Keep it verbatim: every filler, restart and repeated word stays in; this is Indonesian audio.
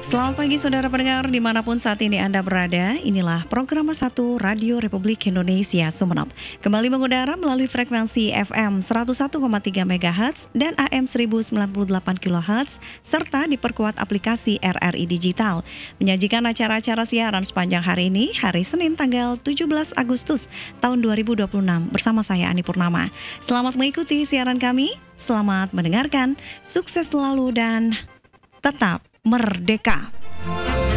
Selamat pagi saudara pendengar dimanapun saat ini Anda berada. Inilah program satu Radio Republik Indonesia Sumeneb. Kembali mengudara melalui frekuensi F M seratus satu koma tiga megahertz dan A M seribu sembilan puluh delapan kilohertz serta diperkuat aplikasi R R I Digital. Menyajikan acara-acara siaran sepanjang hari ini, hari Senin tanggal tujuh belas Agustus tahun dua ribu dua puluh enam bersama saya Ani Purnama. Selamat mengikuti siaran kami, selamat mendengarkan, sukses selalu dan tetap merdeka.